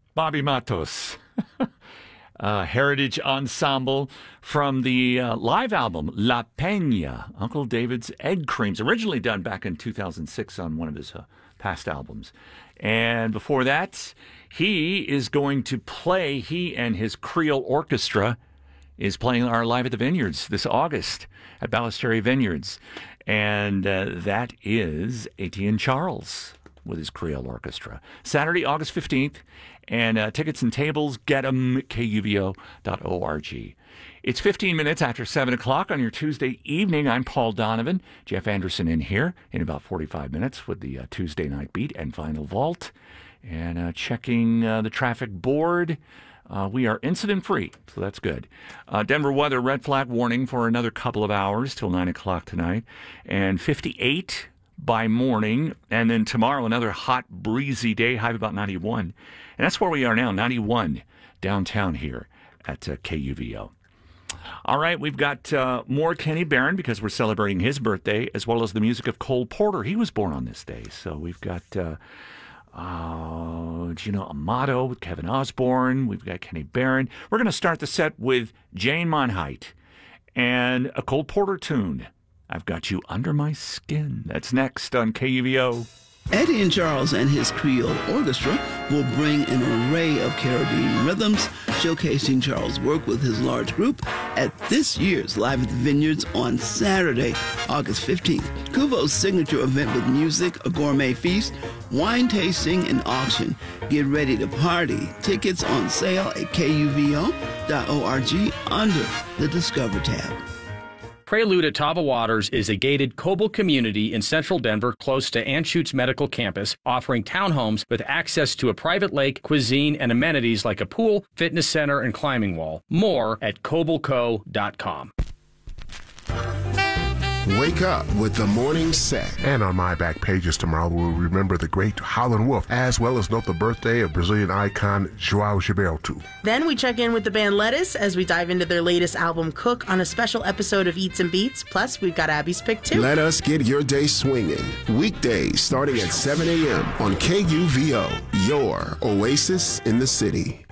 Bobby Matos. Heritage Ensemble from the live album La Peña, Uncle David's Egg Creams, originally done back in 2006 on one of his past albums. And before that, he is going to play, he and his Creole Orchestra is playing our Live at the Vineyards this August at Ballesteri Vineyards. And that is Etienne Charles with his Creole Orchestra. Saturday, August 15th. And tickets and tables, get them at kuvo.org. It's 15 minutes after 7 o'clock on your Tuesday evening. I'm Paul Donovan. Jeff Anderson in here in about 45 minutes with the Tuesday Night Beat and Final Vault. And checking the traffic board. We are incident-free, so that's good. Denver weather, red flag warning for another couple of hours till 9 o'clock tonight. And 58 by morning. And then tomorrow, another hot, breezy day, high of about 91. And that's where we are now, 91 downtown here at KUVO. All right, we've got more Kenny Barron because we're celebrating his birthday, as well as the music of Cole Porter. He was born on this day. So we've got Gino Amato with Kevin Osborne. We've got Kenny Barron. We're going to start the set with Jane Monheit and a Cole Porter tune, I've Got You Under My Skin. That's next on KUVO. Etienne Charles and his Creole Orchestra will bring an array of Caribbean rhythms, showcasing Charles' work with his large group at this year's Live at the Vineyards on Saturday, August 15th. Kuvo's signature event with music, a gourmet feast, wine tasting, and auction. Get ready to party. Tickets on sale at kuvo.org under the Discover tab. Prelude at Tava Waters is a gated Coble community in central Denver close to Anschutz Medical Campus, offering townhomes with access to a private lake, cuisine, and amenities like a pool, fitness center, and climbing wall. More at cobleco.com. Wake up with the morning set. And on my back pages tomorrow, we'll remember the great Howlin' Wolf, as well as note the birthday of Brazilian icon João Gilberto. Then we check in with the band Lettuce as we dive into their latest album, Cook, on a special episode of Eats and Beats. Plus, we've got Abby's Pick, too. Let us get your day swinging. Weekdays starting at 7 a.m. on KUVO, your oasis in the city.